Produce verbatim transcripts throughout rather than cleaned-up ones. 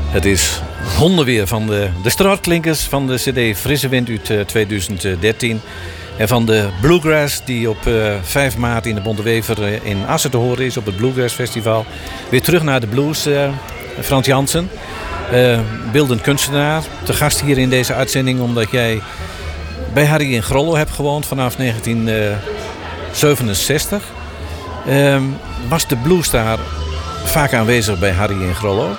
Het is hondenweer van de, de straatklinkers van de cd Frisse Wind uit uh, twintig dertien. En van de Bluegrass die op uh, vijf maart in de Bontewever uh, in Assen te horen is op het Bluegrass Festival. Weer terug naar de blues, uh, Frans Jansen. Uh, beeldend kunstenaar. Te gast hier in deze uitzending omdat jij bij Harry in Grollo hebt gewoond vanaf negentien zevenenzestig. Uh, was de blues daar vaak aanwezig bij Harry in Grollo?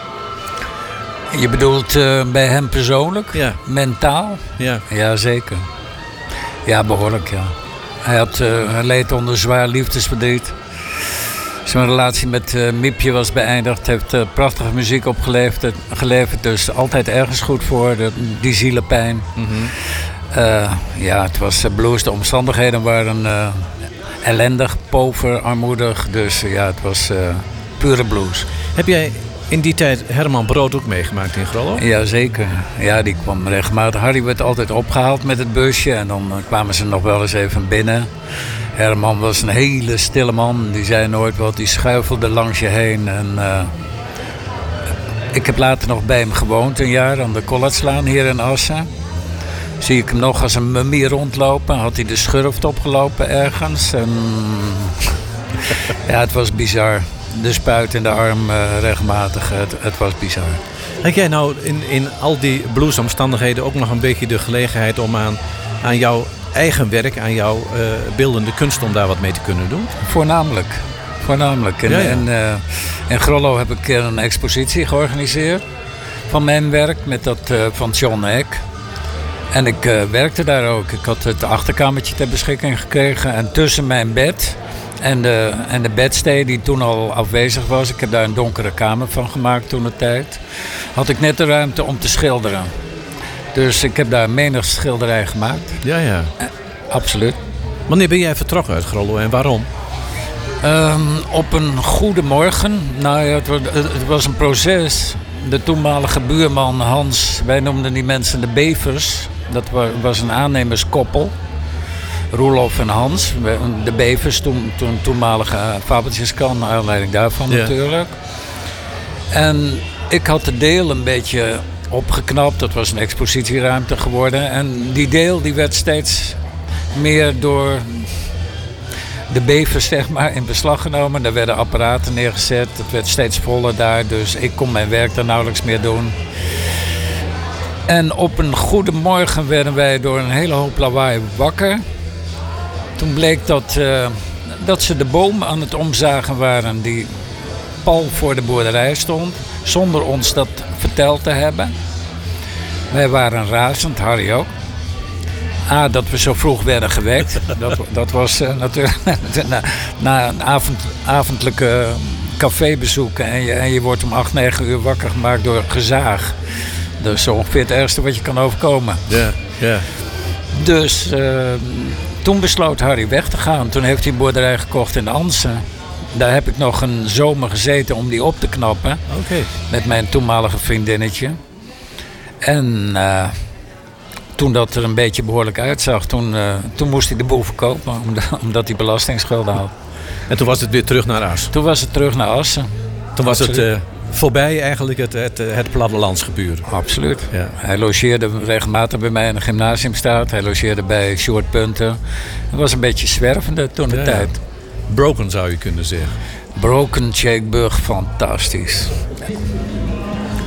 Je bedoelt uh, bij hem persoonlijk? Ja. Mentaal? Ja. Ja, zeker. Ja, behoorlijk, ja. Hij, had, uh, hij leed onder zwaar liefdesverdriet. Zijn relatie met uh, Miepje was beëindigd. Heeft uh, prachtige muziek opgeleverd. Geleverd, dus altijd ergens goed voor. De, die zielenpijn. Mm-hmm. Uh, ja, het was uh, blues. De omstandigheden waren uh, ellendig, pover, armoedig. Dus uh, ja, het was uh, pure blues. Heb jij in die tijd Herman Brood ook meegemaakt in Grollo? Ja, zeker. Ja, die kwam regelmatig. Harry werd altijd opgehaald met het busje. En dan uh, kwamen ze nog wel eens even binnen. Herman was een hele stille man. Die zei nooit wat. Die schuifelde langs je heen. En, uh, ik heb later nog bij hem gewoond. Een jaar aan de Collardslaan hier in Assen. Zie ik hem nog als een mummie rondlopen. Had hij de schurft opgelopen ergens. En ja, het was bizar. De spuit in de arm uh, regelmatig. Het, het was bizar. Heb jij nou in, in al die bluesomstandigheden ook nog een beetje de gelegenheid om aan, aan jouw eigen werk, aan jouw uh, beeldende kunst, om daar wat mee te kunnen doen? Voornamelijk. Voornamelijk. In, ja, ja. in, uh, in Grollo heb ik een expositie georganiseerd van mijn werk met dat uh, van John Eck. En ik uh, werkte daar ook. Ik had het achterkamertje ter beschikking gekregen. En tussen mijn bed en de, en de bedstee die toen al afwezig was, ik heb daar een donkere kamer van gemaakt toen de tijd, had ik net de ruimte om te schilderen. Dus ik heb daar menig schilderij gemaakt. Ja, ja. Uh, absoluut. Wanneer ben jij vertrokken uit Grollo en waarom? Um, op een goede morgen. Nou ja, het, het was een proces. De toenmalige buurman Hans, wij noemden die mensen de Bevers. Dat was een aannemerskoppel. Roelof en Hans. De Bevers, toen, toen toenmalige fabeltjeskrant, naar aanleiding daarvan ja. natuurlijk. En ik had de deel een beetje opgeknapt. Dat was een expositieruimte geworden. En die deel die werd steeds meer door de Bevers zeg maar in beslag genomen. Daar werden apparaten neergezet. Het werd steeds voller daar. Dus ik kon mijn werk daar nauwelijks meer doen. En op een goede morgen werden wij door een hele hoop lawaai wakker. Toen bleek dat, uh, dat ze de boom aan het omzagen waren die pal voor de boerderij stond. Zonder ons dat verteld te hebben. Wij waren razend, Harry ook. A, dat we zo vroeg werden gewekt. Dat, dat was uh, natuurlijk na, na een avond, avondelijke cafébezoek. En je, en je wordt om acht, negen uur wakker gemaakt door gezaag. Dat is zo ongeveer het ergste wat je kan overkomen. Ja, ja. Dus uh, toen besloot Harry weg te gaan. Toen heeft hij een boerderij gekocht in Ansen. Daar heb ik nog een zomer gezeten om die op te knappen. Okay. Met mijn toenmalige vriendinnetje. En uh, toen dat er een beetje behoorlijk uitzag, toen, uh, toen moest hij de boel verkopen. Omdat hij belastingsschulden had. En toen was het weer terug naar Assen? Toen was het terug naar Assen. Toen was Absoluut. het uh, voorbij eigenlijk het, het, het plattelandsgebeuren? Absoluut. Ja. Hij logeerde regelmatig bij mij in de gymnasiumstraat. Hij logeerde bij Sjoerd Punten. Het was een beetje zwervende toen de ja, tijd. Broken zou je kunnen zeggen. Broken, Tjeekburg, fantastisch.